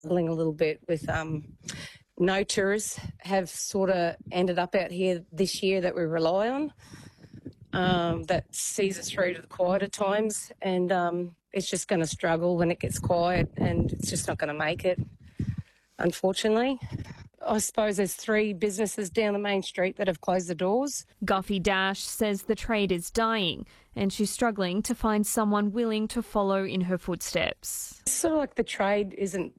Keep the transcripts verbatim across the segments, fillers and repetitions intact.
struggling a little bit with um, no tourists have sort of ended up out here this year that we rely on. Um, that sees us through to the quieter times, and um, it's just going to struggle when it gets quiet, and it's just not going to make it, unfortunately. I suppose there's three businesses down the main street that have closed the doors. Guffey Dash says the trade is dying and she's struggling to find someone willing to follow in her footsteps. It's sort of like the trade isn't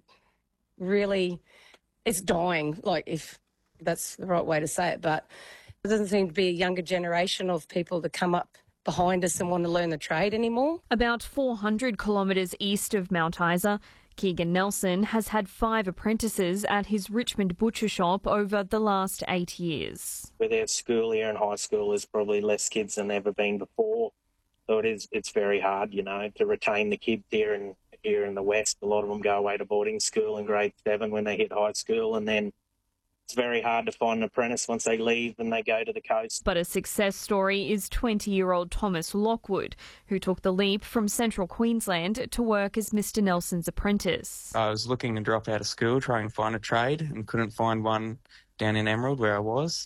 really, it's dying, like if that's the right way to say it, but there doesn't seem to be a younger generation of people that come up behind us and want to learn the trade anymore. About four hundred kilometres east of Mount Isa, Keegan Nelson has had five apprentices at his Richmond butcher shop over the last eight years. With our school here and high school, there's probably less kids than ever been before. So it is, it's very hard, you know, to retain the kids here and here in the West. A lot of them go away to boarding school in grade seven when they hit high school, and then it's very hard to find an apprentice once they leave and they go to the coast. But a success story is twenty-year-old Thomas Lockwood, who took the leap from central Queensland to work as Mister Nelson's apprentice. I was looking to drop out of school, trying to find a trade, and couldn't find one down in Emerald where I was.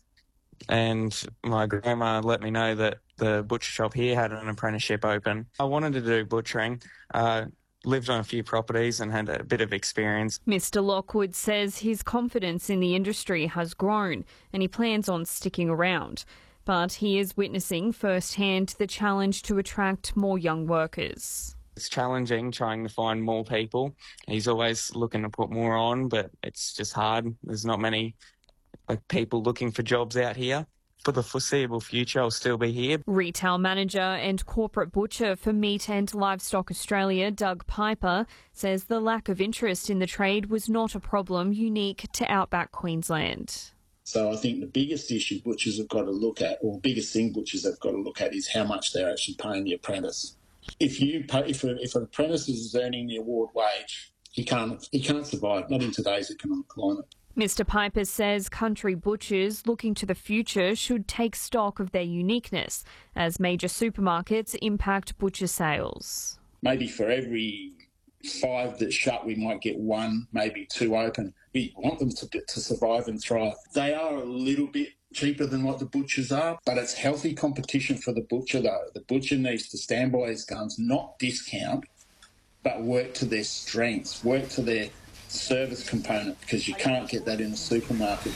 And my grandma let me know that the butcher shop here had an apprenticeship open. I wanted to do butchering. Uh, lived on a few properties and had a bit of experience. Mister Lockwood says his confidence in the industry has grown and he plans on sticking around. But he is witnessing firsthand the challenge to attract more young workers. It's challenging trying to find more people. He's always looking to put more on, but it's just hard. There's not many like people looking for jobs out here. For the foreseeable future, I'll still be here. Retail manager and corporate butcher for Meat and Livestock Australia, Doug Piper, says the lack of interest in the trade was not a problem unique to outback Queensland. So I think the biggest issue butchers have got to look at, or biggest thing butchers have got to look at, is how much they're actually paying the apprentice. If you pay, if, a, if an apprentice is earning the award wage, he can't he can't survive, not in today's economic climate. Mister Piper says country butchers looking to the future should take stock of their uniqueness as major supermarkets impact butcher sales. Maybe for every five that shut, we might get one, maybe two open. We want them to, to survive and thrive. They are a little bit cheaper than what the butchers are, but it's healthy competition for the butcher though. The butcher needs to stand by his guns, not discount, but work to their strengths, work to their service component, because you can't get that in a supermarket.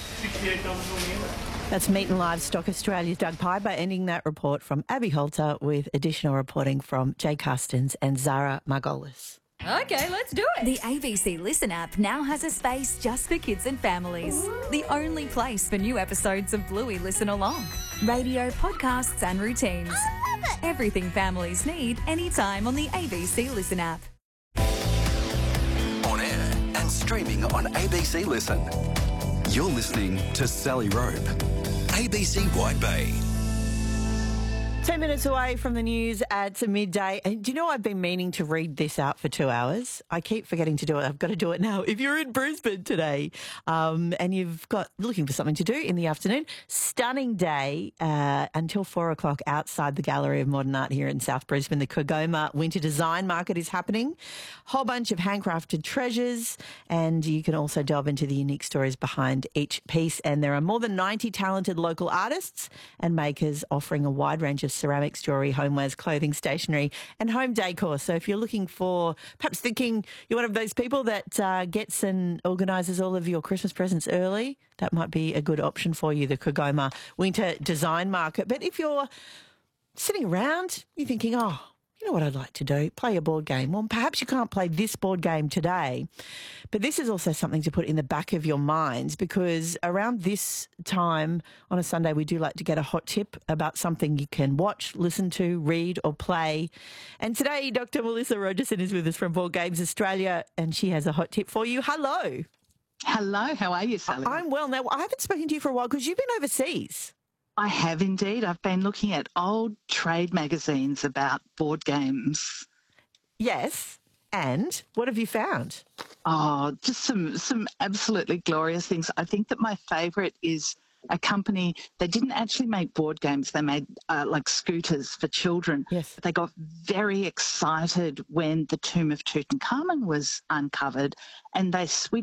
That's Meat and Livestock Australia's Doug Piper ending that report from Abby Holter with additional reporting from Jay Custins and Zara Margolis. Okay, let's do it. The A B C Listen app now has a space just for kids and families. Ooh. The only place for new episodes of Bluey Listen Along. Radio, podcasts and routines. I love it. Everything families need anytime on the A B C Listen app. On air and streaming on A B C Listen. You're listening to Sally Rope. A B C White Bay. Ten minutes away from the news at midday. And do you know I've been meaning to read this out for two hours? I keep forgetting to do it. I've got to do it now. If you're in Brisbane today um, and you've got looking for something to do in the afternoon, stunning day uh, until four o'clock outside the Gallery of Modern Art here in South Brisbane. The Kogoma Winter Design Market is happening. Whole bunch of handcrafted treasures, and you can also delve into the unique stories behind each piece. And there are more than ninety talented local artists and makers offering a wide range of ceramics, jewellery, homewares, clothing, stationery and home decor. So if you're looking for, perhaps thinking you're one of those people that uh, gets and organises all of your Christmas presents early, that might be a good option for you, the Kogoma Winter Design Market. But if you're sitting around, you're thinking, oh, you know what I'd like to do? Play a board game. Well, perhaps you can't play this board game today, but this is also something to put in the back of your minds, because around this time on a Sunday, we do like to get a hot tip about something you can watch, listen to, read or play. And today, Doctor Melissa Rogerson is with us from Board Games Australia, and she has a hot tip for you. Hello. Hello. How are you, Sally? I'm well. Now, I haven't spoken to you for a while because you've been overseas. I have indeed. I've been looking at old trade magazines about board games. Yes. And what have you found? Oh, just some, some absolutely glorious things. I think that my favourite is a company, they didn't actually make board games, they made uh, like scooters for children. Yes. They got very excited when the tomb of Tutankhamun was uncovered, and they switched